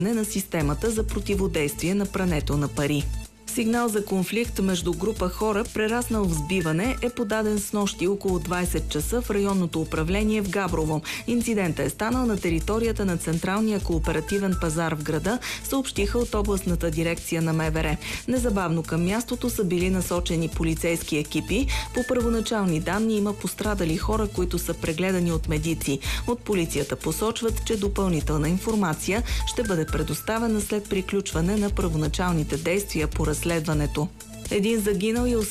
на системата за противодействие на прането на пари. Сигнал за конфликт между група хора, прераснал в сбиване, е подаден снощи около 20 часа в районното управление в Габрово. Инцидентът е станал на територията на Централния кооперативен пазар в града, съобщиха от областната дирекция на МВР. Незабавно към мястото са били насочени полицейски екипи. По първоначални данни има пострадали хора, които са прегледани от медици. От полицията посочват, че допълнителна информация ще бъде предоставена след приключване на първоначалните действия по разследването. Един загинал и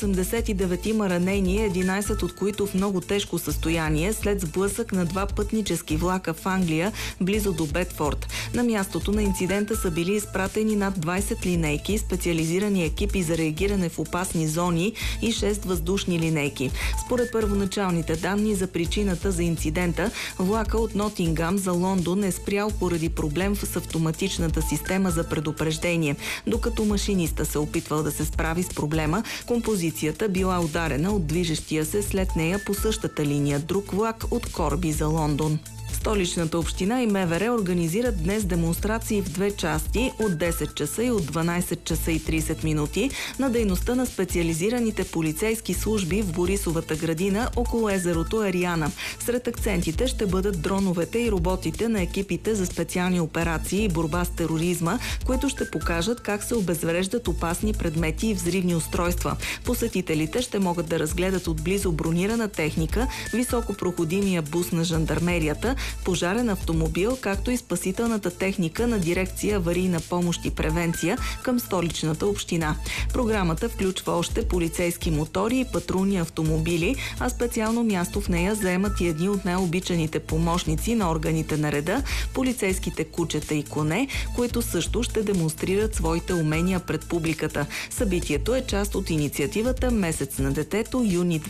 89 ранени, 11 от които в много тежко състояние след сблъсък на два пътнически влака в Англия, близо до Бедфорд. На мястото на инцидента са били изпратени над 20 линейки, специализирани екипи за реагиране в опасни зони и 6 въздушни линейки. Според първоначалните данни за причината за инцидента, влака от Нотингам за Лондон е спрял поради проблем с автоматичната система за предупреждение. Докато машиниста се опитвал да се справи с проблема, композицията била ударена от движещия се след нея по същата линия друг влак от Корби за Лондон. Столичната община и МВР организират днес демонстрации в две части от 10 часа и от 12 часа и 30 минути на дейността на специализираните полицейски служби в Борисовата градина около езерото Ариана. Сред акцентите ще бъдат дроновете и роботите на екипите за специални операции и борба с тероризма, които ще покажат как се обезвреждат опасни предмети и взривни устройства. Посетителите ще могат да разгледат отблизо бронирана техника, високопроходимия бус на жандармерията, пожарен автомобил, както и спасителната техника на дирекция аварийна помощ и превенция към столичната община. Програмата включва още полицейски мотори и патрулни автомобили, а специално място в нея заемат и едни от най-обичаните помощници на органите на реда, полицейските кучета и коне, които също ще демонстрират своите умения пред публиката. Събитието е част от инициативата Месец на детето, юни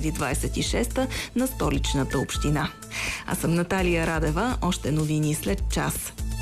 2026 на столичната община. Аз съм Наталия Радева. Още новини след час.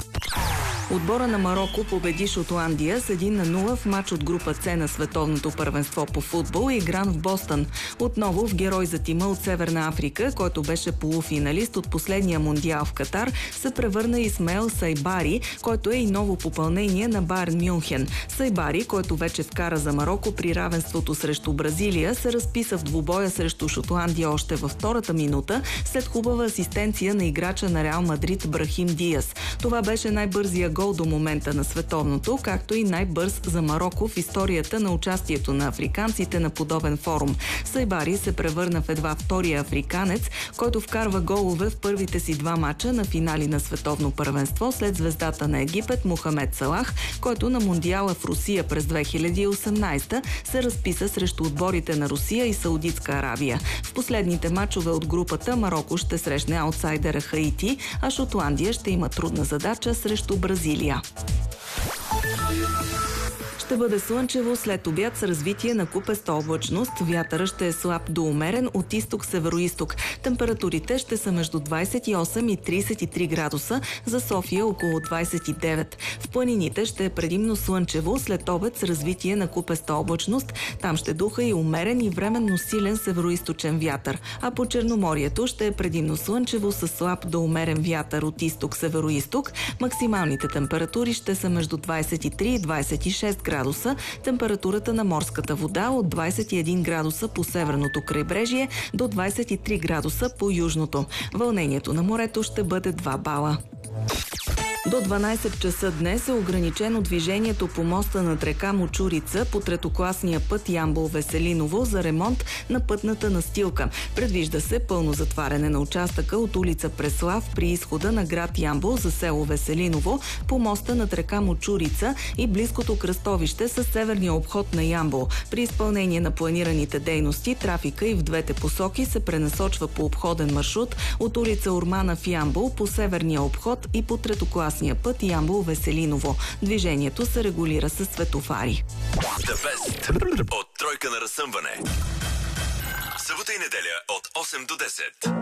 Отбора на Мароко победи Шотландия с 1-0 в мач от група С на световното първенство по футбол, игран в Бостън. Отново в герой за тима от Северна Африка, който беше полуфиналист от последния мундиал в Катар, се превърна Исмаел Сайбари, който е и ново попълнение на Байерн Мюнхен. Сайбари, който вече вкара за Мароко при равенството срещу Бразилия, се разписа в двубоя срещу Шотландия още във втората минута, след хубава асистенция на играча на Реал Мадрид Брахим Диас. Това беше най-бързия гол до момента на световното, както и най-бърз за Мароко в историята на участието на африканците на подобен форум. Сайбари се превърна в едва втория африканец, който вкарва голове в първите си два мача на финали на световно първенство след звездата на Египет Мохамед Салах, който на мундиала в Русия през 2018 се разписа срещу отборите на Русия и Саудитска Арабия. В последните мачове от групата Мароко ще срещне аутсайдера Хаити, а Шотландия ще има трудна задача срещу Бразилия. Ще бъде слънчево след обяд с развитие на купеста облачност. Вятъра ще е слаб до умерен от изток-североизток. Температурите ще са между 28 и 33 градуса, за София около 29. В планините ще е предимно слънчево след обед с развитие на купеста облачност. Там ще духа и умерен и временно силен североизточен вятър. А по Черноморието ще е предимно слънчево с слаб до умерен вятър от изток-североизток. Максималните температури ще са между 23 и 26 градуса. Температурата на морската вода от 21 градуса по северното крайбрежие до 23 градуса по южното. Вълнението на морето ще бъде 2 бала. До 12 часа днес е ограничено движението по моста над река Мочурица по третокласния път Ямбол-Веселиново за ремонт на пътната настилка. Предвижда се пълно затваряне на участъка от улица Преслав при изхода на град Ямбол за село Веселиново по моста над река Мочурица и близкото кръстовище с северния обход на Ямбол. При изпълнение на планираните дейности, трафика и в двете посоки се пренасочва по обходен маршрут от улица Ормана в Ямбол по северния обход и по третокласния път Ямбол-Веселиново. Движението се регулира с светофари. The best от тройка на разсъмване. Събота и неделя от 8 до 10.